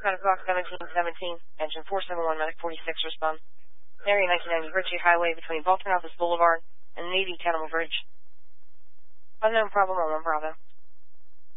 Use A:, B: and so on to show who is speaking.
A: 10 o'clock 1717, engine 471, medic 46, respond. Area 1990, Ritchie Highway between Baltimore Office Boulevard and Navy Catamount Bridge. Unknown problem on 1 Bravo.